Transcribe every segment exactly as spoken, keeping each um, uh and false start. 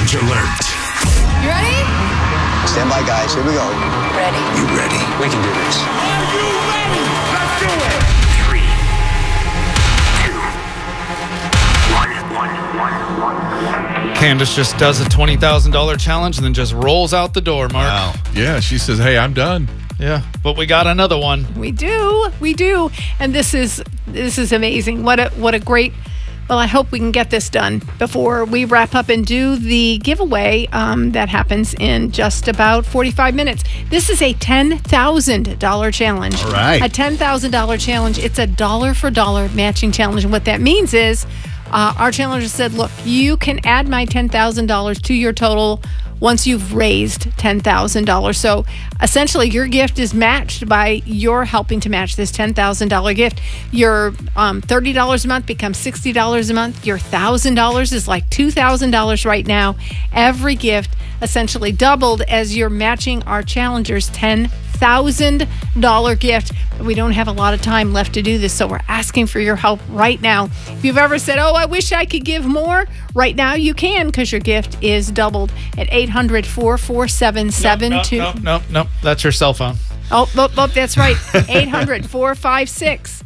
Challenge alert. You ready? Stand by, guys. Here we go. Ready. You ready? We can do this. Are you ready? Let's do it. Three, two, one, one, one, one. Candace just does a twenty thousand dollars challenge and then just rolls out the door, Mark. Wow. Yeah, she says, hey, I'm done. Yeah, but we got another one. We do. We do. And this is this is amazing. What a what a great. Well, I hope we can get this done before we wrap up and do the giveaway um, that happens in just about forty-five minutes. This is a ten thousand dollars challenge. All right. A ten thousand dollars challenge. It's a dollar for dollar matching challenge. And what that means is uh, our challenger said, look, you can add my ten thousand dollars to your total once you've raised ten thousand dollars. So essentially your gift is matched by your helping to match this ten thousand dollars gift. Your um, thirty dollars a month becomes sixty dollars a month. Your one thousand dollars is like two thousand dollars right now. Every gift essentially doubled as you're matching our challenger's ten thousand dollars gift. We don't have a lot of time left to do this, so we're asking for your help right now. If you've ever said, oh, I wish I could give more, right now you can, because your gift is doubled at eight hundred, four four seven, seven two. No, no, no, no, no, that's your cell phone. Oh, oh, oh, that's right. eight hundred, four five six,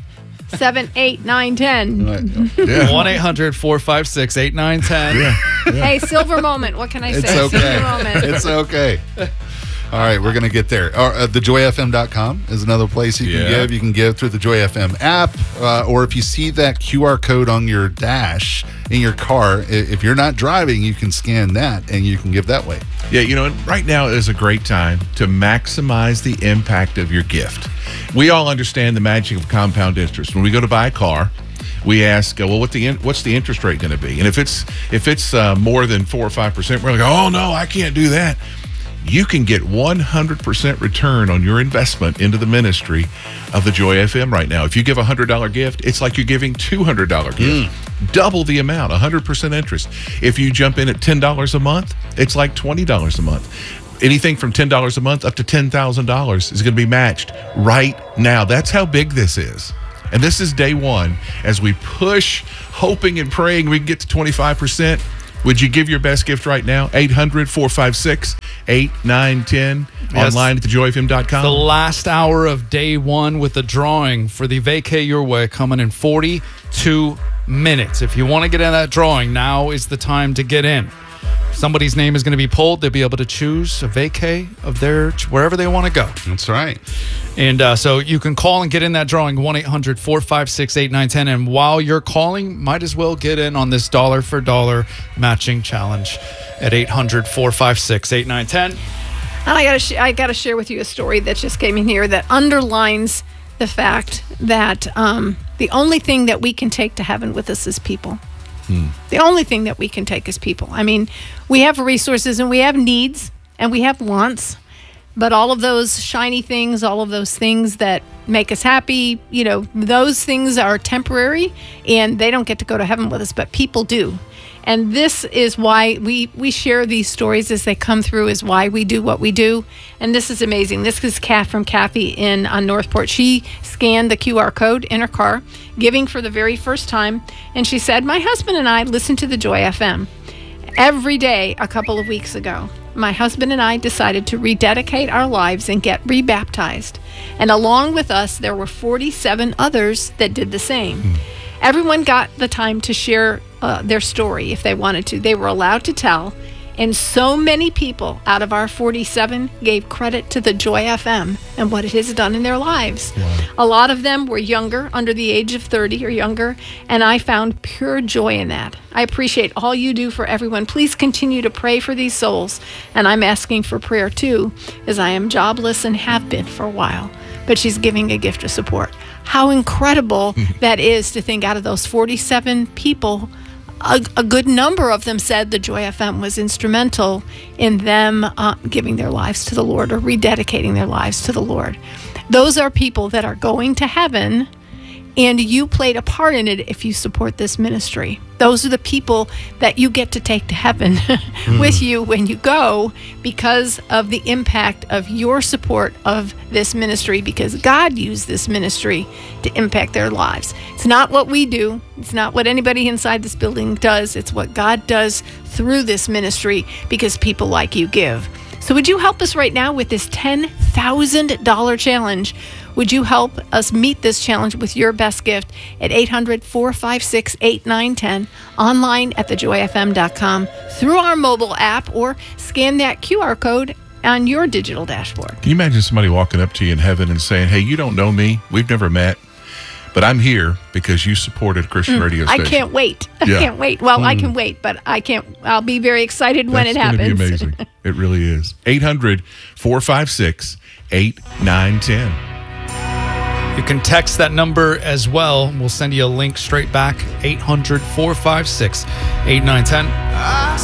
seven eight nine one zero. Yeah. one eight hundred, four five six, eight nine one zero. Yeah. Yeah. Hey, silver moment. What can I It's say? okay. Silver moment. It's okay. All right, we're going to get there. Uh, the joy f m dot com is another place you can Yeah. give. You can give through the Joy F M app, uh, or if you see that Q R code on your dash in your car, i- if you're not driving, you can scan that and you can give that way. Yeah, you know, right now is a great time to maximize the impact of your gift. We all understand the magic of compound interest. When we go to buy a car, we ask, uh, well, what the in, what's the interest rate going to be? And if it's if it's uh, more than four or five percent, we're like, oh no, I can't do that. You can get one hundred percent return on your investment into the ministry of the Joy F M right now. If you give a one hundred dollars gift, it's like you're giving two hundred dollars gift. Double the amount, one hundred percent interest. If you jump in at ten dollars a month, it's like twenty dollars a month. Anything from ten dollars a month up to ten thousand dollars is going to be matched right now. That's how big this is. And this is day one. As we push, hoping and praying we can get to twenty-five percent, would you give your best gift right now? eight hundred, four five six, eight nine one zero. Yes. Online at the joy f m dot com. The last hour of day one with the drawing for the Vacay Your Way coming in forty-two minutes. If you want to get in that drawing, now is the time to get in. Somebody's name is going to be pulled. They'll be able to choose a vacay of their wherever they want to go. That's right. And uh, so you can call and get in that drawing, one eight hundred, four five six, eight nine one zero. And while you're calling, might as well get in on this dollar for dollar matching challenge at eight hundred, four five six, eight nine one zero. And I gotta, sh- I gotta share with you a story that just came in here that underlines the fact that um, the only thing that we can take to heaven with us is people. Hmm. The only thing that we can take is people. I mean, we have resources and we have needs and we have wants, but all of those shiny things, all of those things that make us happy, you know, those things are temporary and they don't get to go to heaven with us, but people do. And this is why we, we share these stories as they come through, is why we do what we do. And this is amazing. This is Kath from Kathy in on Northport. She scanned the Q R code in her car, giving for the very first time. And she said, my husband and I listen to the Joy F M every day a couple of weeks ago. My husband and I decided to rededicate our lives and get rebaptized. And along with us, there were forty-seven others that did the same. Mm. Everyone got the time to share uh, their story if they wanted to. They were allowed to tell. And so many people out of our forty-seven gave credit to the Joy F M and what it has done in their lives. Wow. A lot of them were younger, under the age of thirty or younger, and I found pure joy in that. I appreciate all you do for everyone. Please continue to pray for these souls. And I'm asking for prayer too, as I am jobless and have been for a while. But she's giving a gift of support. How incredible that is to think out of those forty-seven people, A, a good number of them said the Joy F M was instrumental in them uh, giving their lives to the Lord or rededicating their lives to the Lord. Those are people that are going to heaven and you played a part in it if you support this ministry. Those are the people that you get to take to heaven with you when you go, because of the impact of your support of this ministry, because God used this ministry to impact their lives. It's not what we do. It's not what anybody inside this building does. It's what God does through this ministry, because people like you give. So would you help us right now with this ten thousand dollars challenge? Would you help us meet this challenge with your best gift at eight hundred, four five six, eight nine one zero, online at the joy f m dot com, through our mobile app, or scan that Q R code on your digital dashboard? Can you imagine somebody walking up to you in heaven and saying, hey, you don't know me, we've never met, but I'm here because you supported a Christian Mm, radio I station. can't wait. I Yeah. can't wait. Well, I Mm. can wait, but I can't. I'll be very excited when That's it gonna happens. be amazing. It really is. eight hundred, four five six, eight nine one zero. You can text that number as well. We'll send you a link straight back, eight hundred, four five six, eight nine one zero.